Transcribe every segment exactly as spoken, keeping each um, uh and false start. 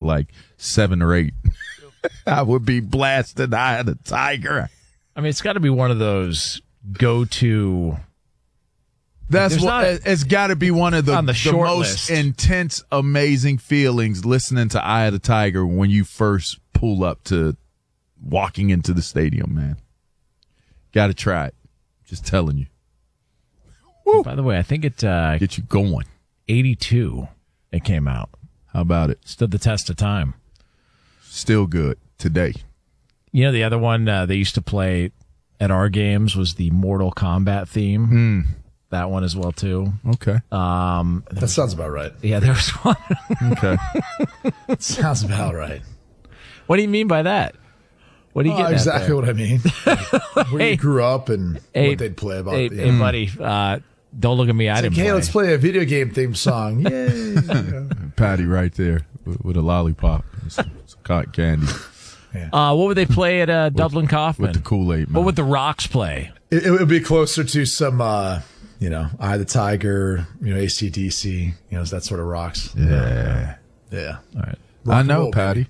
like seven or eight. I would be blasting Eye of the Tiger. I mean, it's got to be one of those go-to. That's There's what not- it's got to be one of the, on the the short most list. intense, amazing feelings listening to Eye of the Tiger when you first pull up to walking into the stadium, man. Got to try it. Just telling you. Woo. By the way, I think it uh, Get you going. eighty-two it came out. How about it? Stood the test of time. Still good today. You know, the other one uh, they used to play at our games was the Mortal Kombat theme. Mm. That one as well, too. Okay. Um, That sounds about right. yeah, there was one. Okay. Sounds about right. What do you mean by that? What do you Oh, get exactly what I mean. Where Hey. you grew up and Hey, what they'd play about. Hey, yeah. hey buddy, uh, don't look at me. I It's didn't like, hey, play. let's play a video game theme song. Yay. Patty right there with, with a lollipop and some, some cotton candy Uh, what would they play at uh, Dublin Kaufman? with the Kool-Aid, man. What would the Rocks play? It, it would be closer to some, uh, you know, Eye of the Tiger, you know, A C D C, you know, that sort of rocks. Yeah. Yeah. All right. Rock I and know, roll, Patty.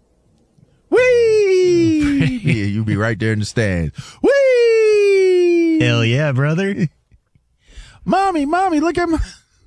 Whee! Yeah, you'll be right there in the stands. Whee! Hell yeah, brother. Mommy, mommy, look at my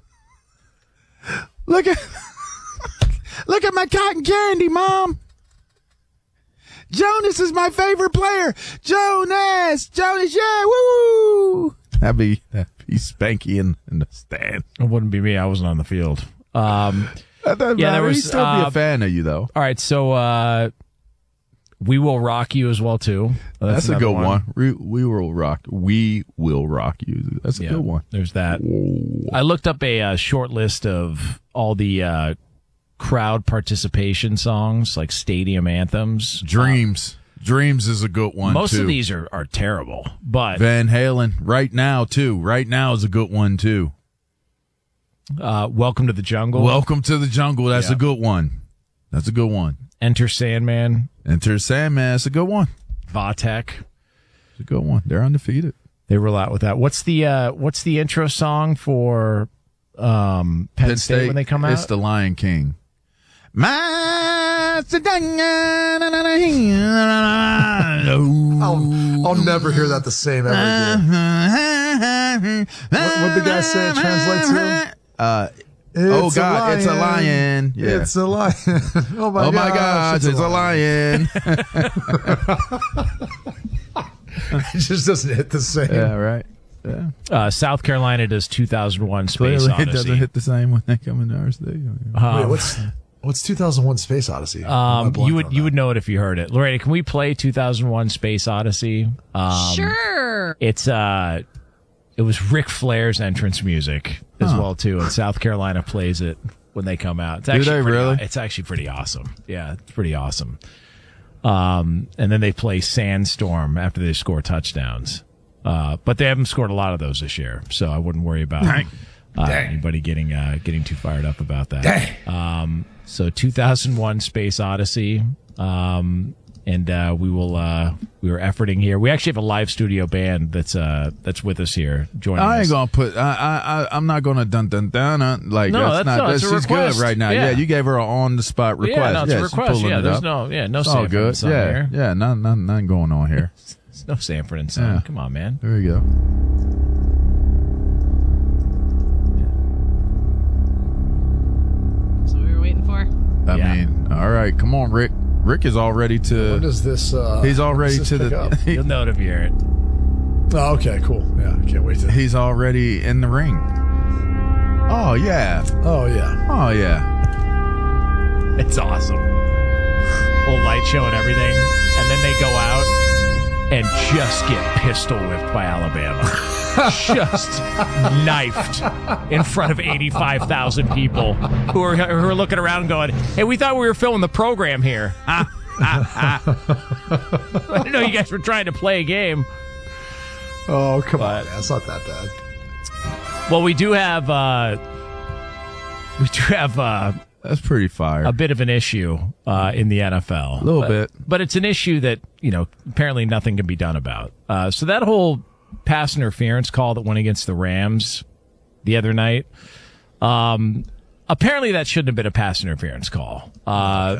look at look at my cotton candy, Mom. Jonas is my favorite player. Jonas, Jonas, yeah, woo! That'd be that'd be Spanky in, in the stand. It wouldn't be me. I wasn't on the field. Um, That doesn't Yeah, there matter. was, He'd still be uh, a fan of you, though. all right, so uh, We Will Rock You as well, too. Well, That's, a another good one. We, we will rock. We will rock you. That's a Yeah, good one. There's that. I looked up a uh, short list of all the uh, crowd participation songs, like stadium anthems. Dreams. Dreams is a good one, Most too. of these are, are terrible, but Van Halen, right now, too. Right now is a good one, too. uh, Welcome to the Jungle, Welcome to the Jungle. That's Yeah. a good one. That's a good one. Enter Sandman, Enter Sandman. That's a good one. Vatek. It's a good one. They're undefeated. They roll out with that. What's the uh, what's the intro song for um, Penn, State, when they come out? It's the Lion King. I'll, I'll, I'll never hear that the same ever again. What, what'd the guy say it translates to? Uh, It's oh, God, it's a lion. Yeah. It's a lion. Oh, my oh, my gosh. gosh, it's a lion. It just doesn't hit the same. Yeah, right. Yeah. Uh, South Carolina does two thousand one Space Clearly, Odyssey. it doesn't hit the same when they come into our stadium. Um, Wait, what's what's two thousand one Space Odyssey? um, you would you would. would know it if you heard it. Lorena, can we play two thousand one Space Odyssey? Um, Sure. It's uh, it was Ric Flair's entrance music as Huh. well too, and South Carolina plays it when they come out. It's Do actually they pretty, really? It's actually pretty awesome. Yeah, it's pretty awesome. Um, and then they play Sandstorm after they score touchdowns. Uh, but they haven't scored a lot of those this year, so I wouldn't worry about uh, anybody getting uh, getting too fired up about that. Um, so two thousand one Space Odyssey, um, and uh, we will uh, we were efforting here. We actually have a live studio band that's uh, that's with us here joining I us. ain't gonna put. I I I- I'm not gonna dun dun dun. uh, Like No, that's, that's- not. no, that's, it's a she's good request. right now. Yeah. Yeah, you gave her an on the spot request. Yeah, no, it's a she's request. pulling Yeah, it there's up. no yeah no It's all Sanford good. and Son Yeah, here. yeah. Nothing, nothing, nothing going on here. There's no Sanford and Son. Yeah. Come on, man. There we go. That's what we were waiting for. I Yeah. mean, all right, come on, Rick. Rick is all ready When to. does this? Uh, He's all when ready does to this pick up? the. You'll know it if you hear it. Oh, okay, cool. Yeah, can't wait to. He's already in the ring. Oh yeah. Oh yeah. Oh yeah. It's awesome. Whole light show and everything. And then they go out and just get pistol whipped by Alabama. Just knifed in front of eighty-five thousand people who are, who are looking around going, hey, we thought we were filming the program here. I didn't know you guys were trying to play a game. Oh come But- on, man. It's not that bad. Well, we do have, uh, we do have, uh, That's pretty fire. a bit of an issue uh, in the N F L. A little But- bit. But it's an issue that, you know, apparently nothing can be done about. Uh, so that whole pass interference call that went against the Rams the other night, um, apparently that shouldn't have been a pass interference call. Uh,